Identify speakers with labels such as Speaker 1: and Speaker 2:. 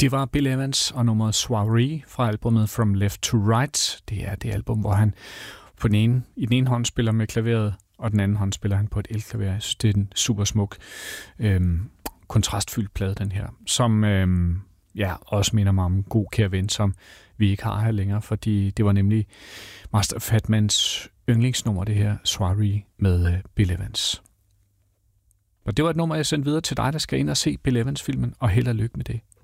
Speaker 1: Det var Bill Evans og nummeret Soiree fra albumet From Left to Right. Det er det album, hvor han i den ene hånd spiller med klaveret, og den anden hånd spiller han på et elklaver. Jeg synes, det er en super smuk, kontrastfyldt plade, den her, som også minder mig om en god kære ven, som vi ikke har her længere, fordi det var nemlig Master Fatmans yndlingsnummer, det her Soiree med Bill Evans. Og det var et nummer, jeg sendte videre til dig, der skal ind og se Bill Evans-filmen, og held og lykke med det.